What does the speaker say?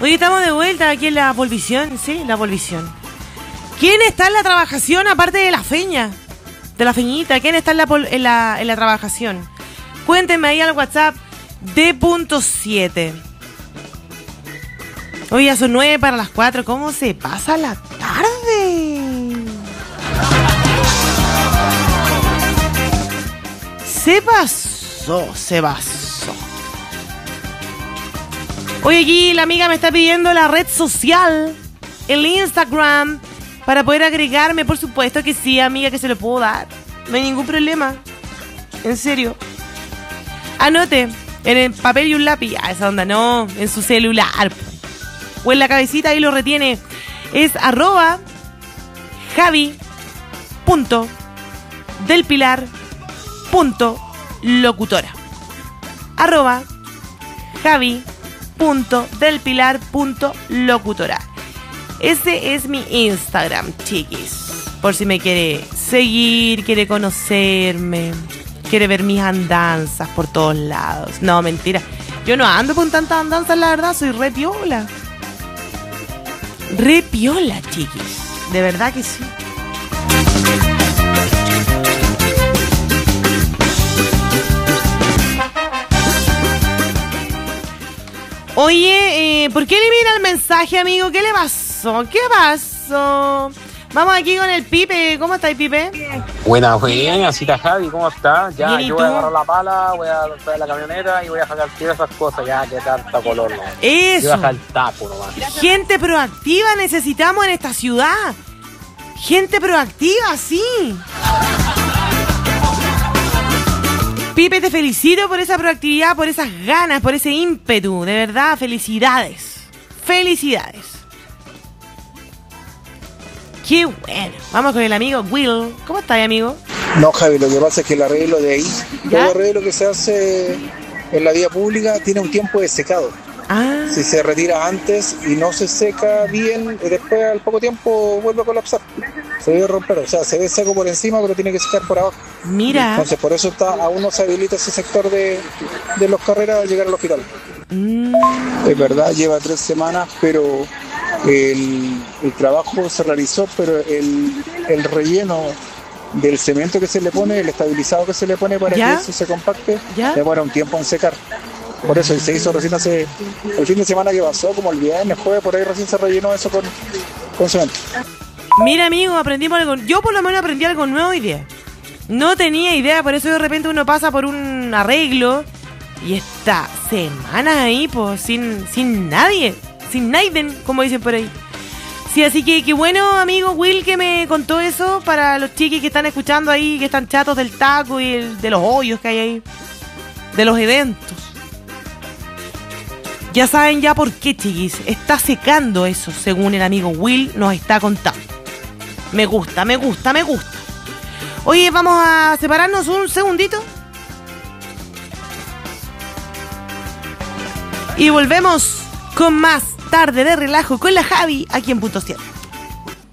Hoy estamos de vuelta aquí en la Volvisión, sí, la Volvisión. ¿Quién está en la trabajación aparte de la feña? De la feñita, ¿quién está en la trabajación? Cuéntenme ahí al WhatsApp D.7. Hoy ya son 9 para las 4. ¿Cómo se pasa la tarde? Se pasó. Hoy aquí la amiga me está pidiendo la red social, el Instagram, para poder agregarme. Por supuesto que sí, amiga, que se lo puedo dar. No hay ningún problema. En serio. Anote en el papel y un lápiz. Ah, esa onda no, en su celular. O en la cabecita, ahí lo retiene. Es @javi.delpilar.locutora. @javi.delpilar.locutora. Ese es mi Instagram, chiquis. Por si me quiere seguir, quiere conocerme, quiere ver mis andanzas por todos lados. No, mentira. Yo no ando con tantas andanzas, la verdad. Soy re piola. Re piola, chiquis. De verdad que sí. Oye, ¿por qué elimina el mensaje, amigo? ¿Qué le pasó? ¿Qué pasó? Vamos aquí con el Pipe. ¿Cómo está el Pipe? Buena, cita Javi, ¿cómo está? Ya, Bien, yo voy a agarrar la pala, voy a traer la camioneta y voy a sacar todas esas cosas, ya que tanta color, ¿no? Eso. Voy a dejar el tapo nomás. Gente proactiva necesitamos en esta ciudad. Gente proactiva, sí. Pipe, te felicito por esa proactividad, por esas ganas, por ese ímpetu. De verdad, felicidades. Felicidades. Qué bueno. Vamos con el amigo Will. ¿Cómo estás, amigo? No, Javi, lo que pasa es que el arreglo de ahí, ¿ya? Todo arreglo que se hace en la vía pública tiene un tiempo de secado. Ah. Si se retira antes y no se seca bien, después al poco tiempo vuelve a colapsar. Se debe romper, o sea, se ve seco por encima, pero tiene que secar por abajo. Mira. Entonces, por eso aún no se habilita ese sector de los carreras al llegar al hospital. Es verdad, lleva 3 semanas, pero el trabajo se realizó, pero el relleno del cemento que se le pone, el estabilizado que se le pone para ¿ya? que eso se compacte, ¿ya? demora un tiempo en secar. Por eso, y se hizo recién hace el fin de semana que pasó, como el viernes, jueves, por ahí recién se rellenó eso con cemento. Mira, amigo, aprendimos algo. Yo por lo menos aprendí algo nuevo hoy día. No tenía idea, por eso de repente uno pasa por un arreglo y está semanas ahí, pues, sin nadie, sin Naiden, como dicen por ahí. Sí, así que qué bueno, amigo Will, que me contó eso para los chiquis que están escuchando ahí, que están chatos del taco y de los hoyos que hay ahí, de los eventos. Ya saben ya por qué, chiquis. Está secando eso, según el amigo Will nos está contando. Me gusta. Oye, vamos a separarnos un segundito. Y volvemos con más tarde de relajo con la Javi aquí en Punto 7.